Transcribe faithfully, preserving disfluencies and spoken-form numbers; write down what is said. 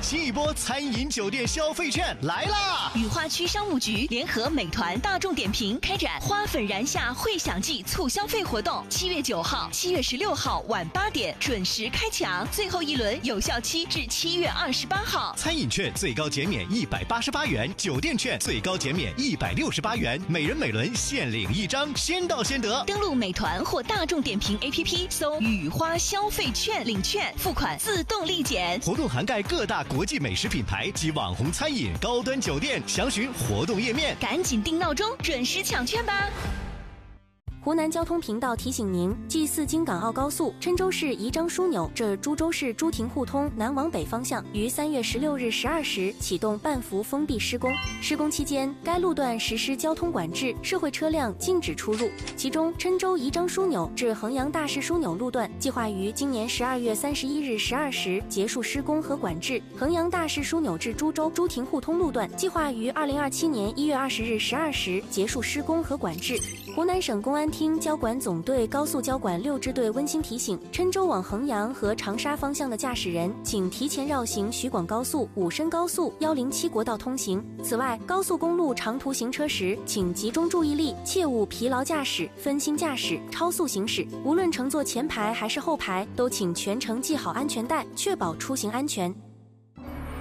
新一波餐饮酒店消费券来啦！ 雨花区商务局联合美团、大众点评开展花粉燃夏会享季促消费活动，七月九号、七月十六号晚八点准时开抢，最后一轮有效期至七月二十八号。 餐饮券最高减免一百八十八元，酒店券最高减免一百六十八元，每人每轮限领一张，先到先得。 登录美团或大众点评 A P P 搜雨花消费券领券，付款自动立减。 活动涵盖各大国际美食品牌及网红餐饮、高端酒店，详询活动页面。 赶紧定闹钟，准时抢券吧！ 湖南交通频道提醒您：G 四京港澳高速郴州市宜章枢纽至株洲市朱亭互通南往北方向于三月十六日十二时启动半幅封闭施工。施工期间，该路段实施交通管制，社会车辆禁止出入。其中，郴州宜章枢纽至衡阳大市枢纽路段计划于今年十二月三十一日十二时结束施工和管制；衡阳大市枢纽至株洲朱亭互通路段计划于二零二七年一月二十日十二时结束施工和管制。湖南省公安厅交管总队高速交管六支队温馨提醒：郴州往衡阳和长沙方向的驾驶人，请提前绕行徐广高速、武深高速、一零七国道通行。此外，高速公路长途行车时，请集中注意力，切勿疲劳驾驶、分心驾驶、超速行驶。无论乘坐前排还是后排，都请全程系好安全带，确保出行安全。